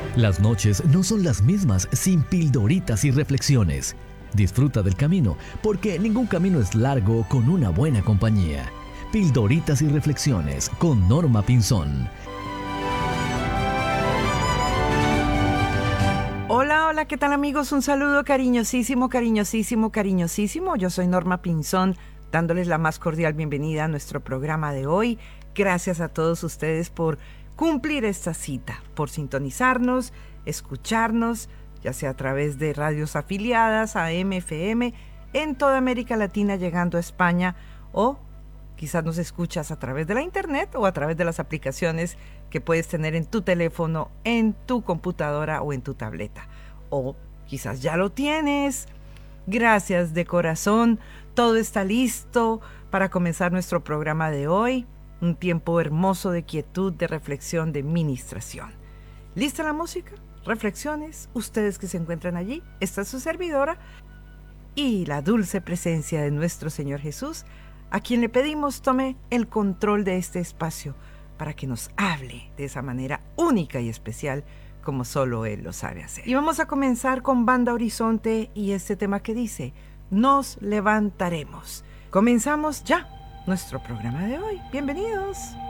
Las noches no son las mismas sin pildoritas y reflexiones. Disfruta del camino, porque ningún camino es largo con una buena compañía. Pildoritas y reflexiones con Norma Pinzón. Hola, hola, ¿qué tal amigos? Un saludo cariñosísimo, cariñosísimo, cariñosísimo. Yo soy Norma Pinzón, dándoles la más cordial bienvenida a nuestro programa de hoy. Gracias a todos ustedes por cumplir esta cita, por sintonizarnos, escucharnos, ya sea a través de radios afiliadas, AM, FM, en toda América Latina, llegando a España, o quizás nos escuchas a través de la internet o a través de las aplicaciones que puedes tener en tu teléfono, en tu computadora o en tu tableta. O quizás ya lo tienes. Gracias de corazón. Todo está listo para comenzar nuestro programa de hoy. Un tiempo hermoso de quietud, de reflexión, de ministración. ¿Lista la música? Reflexiones. Ustedes que se encuentran allí. Esta es su servidora. Y la dulce presencia de nuestro Señor Jesús, a quien le pedimos tome el control de este espacio para que nos hable de esa manera única y especial como solo Él lo sabe hacer. Y vamos a comenzar con Banda Horizonte y este tema que dice, nos levantaremos. Comenzamos ya nuestro programa de hoy. Bienvenidos.